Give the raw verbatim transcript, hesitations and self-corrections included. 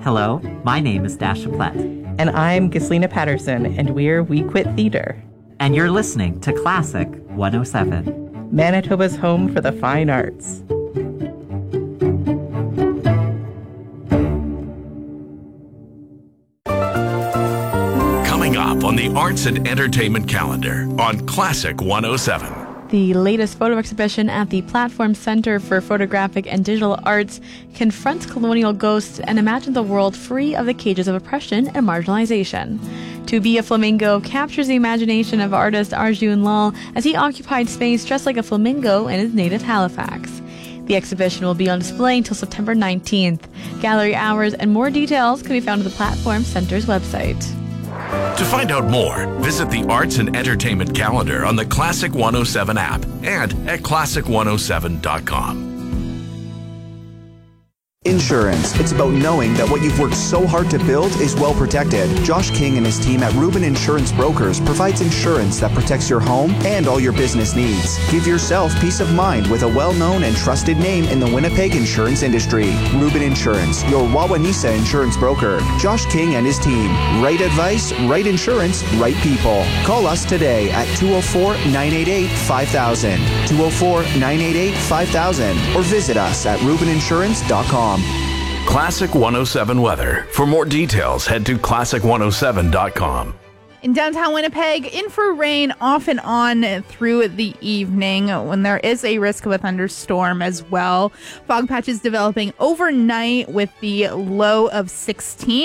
Hello, my name is Dasha Platt. And I'm Gislina Patterson, and we're We Quit Theater. And you're listening to Classic one oh seven. Manitoba's home for the fine arts. Coming up on the Arts and Entertainment Calendar on Classic one oh seven. The latest photo exhibition at the Platform Center for Photographic and Digital Arts confronts colonial ghosts and imagines a world free of the cages of oppression and marginalization. To Be a Flamingo captures the imagination of artist Arjun Lal as he occupied space dressed like a flamingo in his native Halifax. The exhibition will be on display until September nineteenth. Gallery hours and more details can be found at the Platform Center's website. To find out more, visit the Arts and Entertainment Calendar on the Classic one oh seven app and at classic one oh seven dot com. Insurance. It's about knowing that what you've worked so hard to build is well protected. Josh King and his team at Rubin Insurance Brokers provides insurance that protects your home and all your business needs. Give yourself peace of mind with a well-known and trusted name in the Winnipeg insurance industry. Rubin Insurance, your Wawanisa insurance broker. Josh King and his team. Right advice, right insurance, right people. Call us today at two oh four, nine eight eight, five thousand, two oh four, nine eight eight, five thousand, or visit us at rubin insurance dot com. Classic one oh seven weather. For more details, head to classic one oh seven dot com. In downtown Winnipeg, in for rain off and on through the evening when there is a risk of a thunderstorm as well. Fog patches developing overnight with the low of sixteen.